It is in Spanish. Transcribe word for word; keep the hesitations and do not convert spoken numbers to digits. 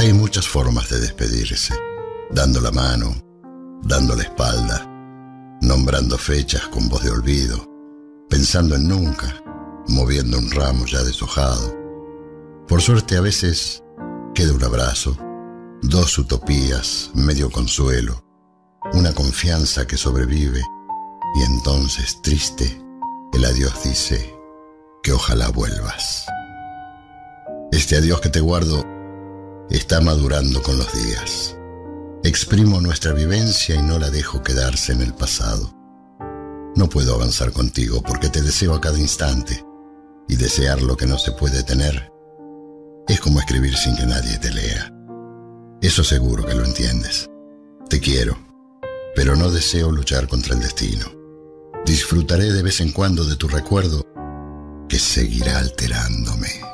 Hay muchas formas de despedirse: dando la mano, dando la espalda, nombrando fechas con voz de olvido, pensando en nunca, moviendo un ramo ya deshojado. Por suerte a veces queda un abrazo, dos utopías, medio consuelo, una confianza que sobrevive, y entonces, triste, el adiós dice que ojalá vuelvas. Este adiós que te guardo está madurando con los días. Exprimo nuestra vivencia y no la dejo quedarse en el pasado. No puedo avanzar contigo porque te deseo a cada instante, y desear lo que no se puede tener es como escribir sin que nadie te lea. Eso seguro que lo entiendes. Te quiero, pero no deseo luchar contra el destino. Disfrutaré de vez en cuando de tu recuerdo, que seguirá alterándome.